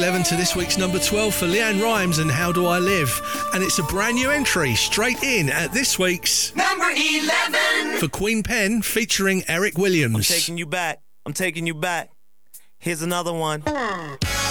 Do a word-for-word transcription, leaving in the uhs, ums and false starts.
eleven to this week's number twelve for Leanne Rimes and How Do I Live? And it's a brand new entry straight in at this week's number eleven for Queen Pen featuring Eric Williams. I'm taking you back. I'm taking you back. Here's another one.